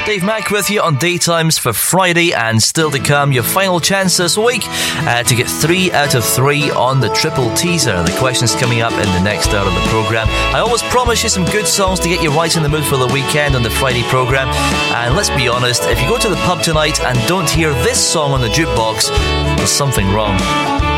Dave Mack with you on Daytimes for Friday, and still to come, your final chance this week to get 3 out of 3 on the triple teaser. The question's coming up in the next hour of the programme. I always promise you some good songs to get you right in the mood for the weekend on the Friday programme. And let's be honest, if you go to the pub tonight and don't hear this song on the jukebox, there's something wrong.